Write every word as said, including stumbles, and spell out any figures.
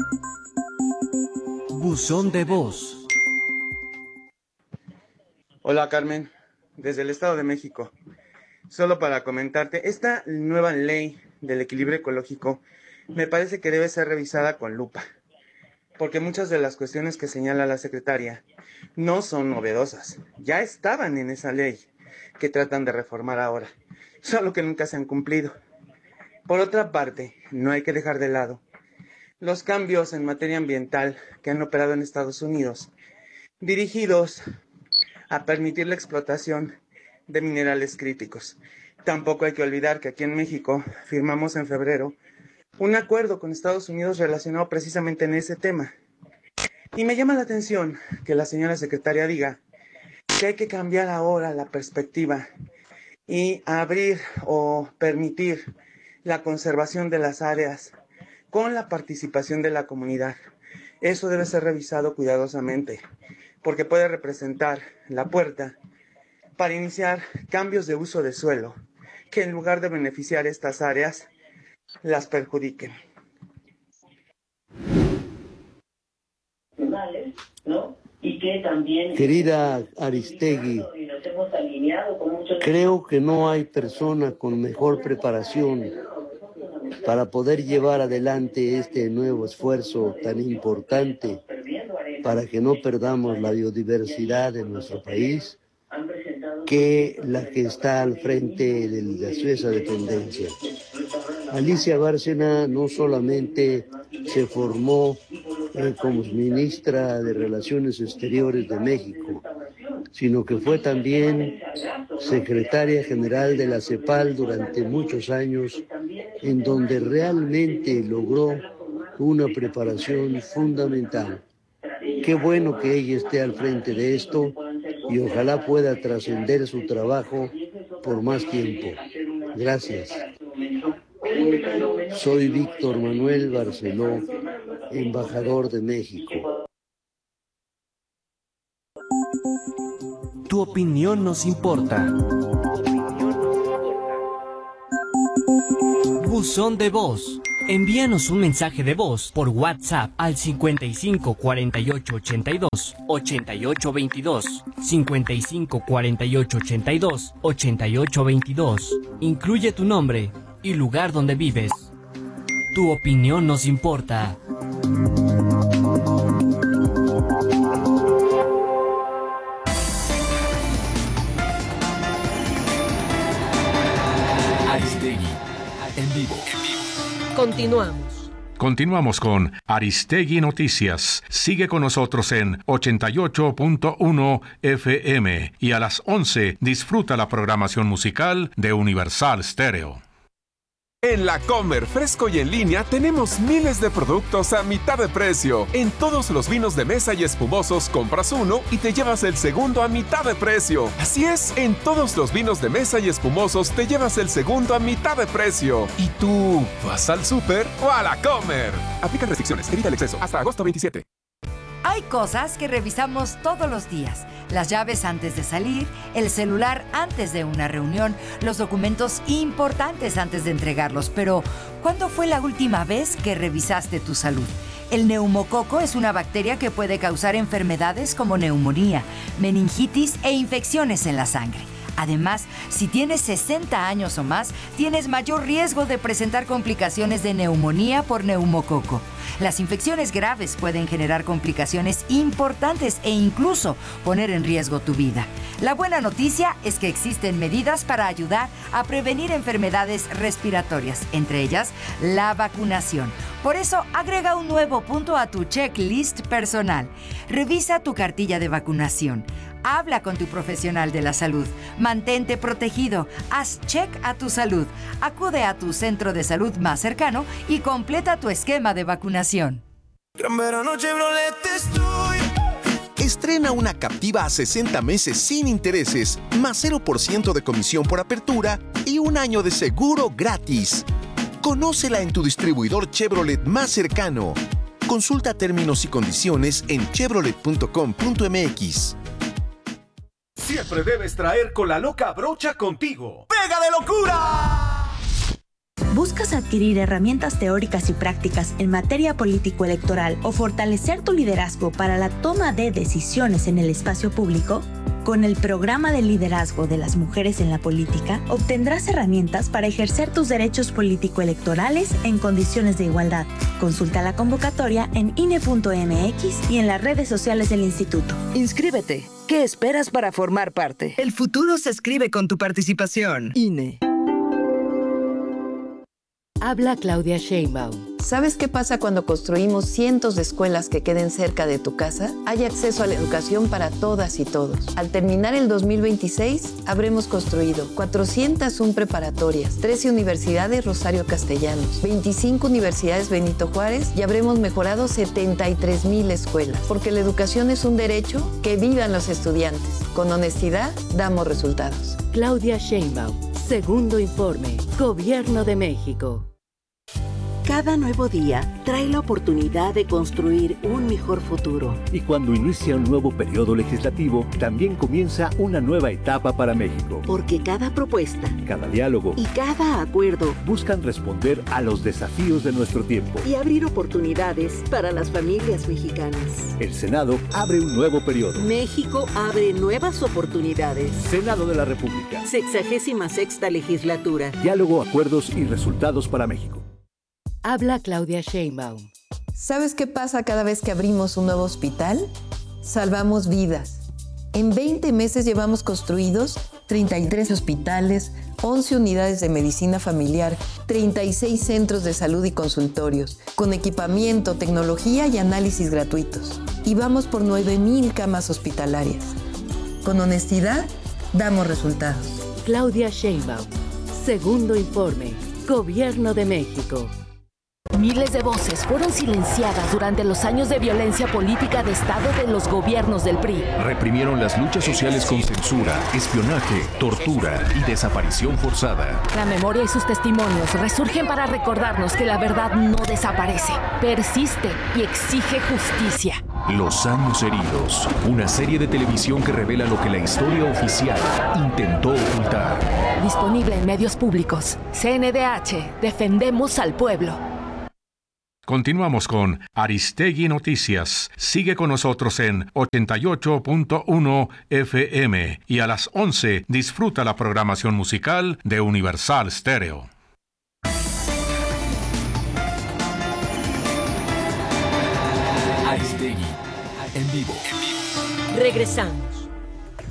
Buzón de voz. Hola Carmen, desde el Estado de México. Solo para comentarte, esta nueva ley del equilibrio ecológico me parece que debe ser revisada con lupa, porque muchas de las cuestiones que señala la secretaria no son novedosas, ya estaban en esa ley que tratan de reformar ahora, solo que nunca se han cumplido. Por otra parte, no hay que dejar de lado los cambios en materia ambiental que han operado en Estados Unidos, dirigidos a permitir la explotación de minerales críticos. Tampoco hay que olvidar que aquí en México firmamos en febrero un acuerdo con Estados Unidos relacionado precisamente en ese tema. Y me llama la atención que la señora secretaria diga que hay que cambiar ahora la perspectiva y abrir o permitir la conservación de las áreas con la participación de la comunidad. Eso debe ser revisado cuidadosamente, porque puede representar la puerta para iniciar cambios de uso de suelo que en lugar de beneficiar estas áreas, las perjudiquen. ¿No? Y que también, querida Aristegui, creo que no hay persona con mejor preparación para poder llevar adelante este nuevo esfuerzo tan importante para que no perdamos la biodiversidad de nuestro país que la que está al frente de esa dependencia. Alicia Bárcena no solamente se formó eh, como ministra de Relaciones Exteriores de México, sino que fue también secretaria general de la CEPAL durante muchos años, en donde realmente logró una preparación fundamental. Qué bueno que ella esté al frente de esto y ojalá pueda trascender su trabajo por más tiempo. Gracias. Soy Víctor Manuel Barceló, embajador de México. Tu opinión nos importa. Buzón de voz. Envíanos un mensaje de voz por WhatsApp al cincuenta y cinco cuarenta y ocho ochenta y dos ochenta y ocho veintidós, cincuenta y cinco cuarenta y ocho ochenta y dos ochenta y ocho veintidós. Incluye tu nombre y lugar donde vives. Tu opinión nos importa. Aristegui, en vivo. Continuamos. Continuamos con Aristegui Noticias. Sigue con nosotros en ochenta y ocho punto uno F M y a las once disfruta la programación musical de Universal Stereo. En La Comer, fresco y en línea, tenemos miles de productos a mitad de precio. En todos los vinos de mesa y espumosos, compras uno y te llevas el segundo a mitad de precio. Así es, en todos los vinos de mesa y espumosos te llevas el segundo a mitad de precio. ¿Y tú vas al súper o a La Comer? Aplican restricciones, evita el exceso. Hasta agosto veintisiete. Hay cosas que revisamos todos los días. Las llaves antes de salir, el celular antes de una reunión, los documentos importantes antes de entregarlos. Pero, ¿cuándo fue la última vez que revisaste tu salud? El neumococo es una bacteria que puede causar enfermedades como neumonía, meningitis e infecciones en la sangre. Además, si tienes sesenta años o más, tienes mayor riesgo de presentar complicaciones de neumonía por neumococo. Las infecciones graves pueden generar complicaciones importantes e incluso poner en riesgo tu vida. La buena noticia es que existen medidas para ayudar a prevenir enfermedades respiratorias, entre ellas la vacunación. Por eso, agrega un nuevo punto a tu checklist personal. Revisa tu cartilla de vacunación. Habla con tu profesional de la salud. Mantente protegido. Haz check a tu salud. Acude a tu centro de salud más cercano y completa tu esquema de vacunación. Gran verano Chevrolet estoy. Estrena una Captiva a sesenta meses sin intereses, más cero por ciento de comisión por apertura y un año de seguro gratis. Conócela en tu distribuidor Chevrolet más cercano. Consulta términos y condiciones en chevrolet punto com punto m x. Siempre debes traer con la loca brocha contigo. ¡Pega de locura! ¿Buscas adquirir herramientas teóricas y prácticas en materia político-electoral o fortalecer tu liderazgo para la toma de decisiones en el espacio público? Con el programa de liderazgo de las mujeres en la política, obtendrás herramientas para ejercer tus derechos político-electorales en condiciones de igualdad. Consulta la convocatoria en I N E punto M X y en las redes sociales del instituto. Inscríbete. ¿Qué esperas para formar parte? El futuro se escribe con tu participación. I N E. Habla Claudia Sheinbaum. ¿Sabes qué pasa cuando construimos cientos de escuelas que queden cerca de tu casa? Hay acceso a la educación para todas y todos. Al terminar el dos mil veintiséis, habremos construido cuatrocientas una preparatorias, trece universidades Rosario Castellanos, veinticinco universidades Benito Juárez y habremos mejorado setenta y tres mil escuelas. Porque la educación es un derecho, que vivan los estudiantes. Con honestidad, damos resultados. Claudia Sheinbaum. Segundo informe. Gobierno de México. Cada nuevo día trae la oportunidad de construir un mejor futuro. Y cuando inicia un nuevo periodo legislativo, también comienza una nueva etapa para México. Porque cada propuesta, cada diálogo y cada acuerdo buscan responder a los desafíos de nuestro tiempo y abrir oportunidades para las familias mexicanas. El Senado abre un nuevo periodo. México abre nuevas oportunidades. Senado de la República. Sexagésima sexta legislatura. Diálogo, acuerdos y resultados para México. Habla Claudia Sheinbaum. ¿Sabes qué pasa cada vez que abrimos un nuevo hospital? Salvamos vidas. En veinte meses llevamos construidos treinta y tres hospitales, once unidades de medicina familiar, treinta y seis centros de salud y consultorios, con equipamiento, tecnología y análisis gratuitos. Y vamos por nueve mil camas hospitalarias. Con honestidad, damos resultados. Claudia Sheinbaum. Segundo informe. Gobierno de México. Miles de voces fueron silenciadas durante los años de violencia política de Estado de los gobiernos del P R I. Reprimieron las luchas sociales con censura, espionaje, tortura y desaparición forzada. La memoria y sus testimonios resurgen para recordarnos que la verdad no desaparece, persiste y exige justicia. Los años heridos, una serie de televisión que revela lo que la historia oficial intentó ocultar. Disponible en medios públicos. C N D H, defendemos al pueblo. Continuamos con Aristegui Noticias. Sigue con nosotros en ochenta y ocho punto uno F M y a las once disfruta la programación musical de Universal Stereo. Aristegui en vivo. Regresamos.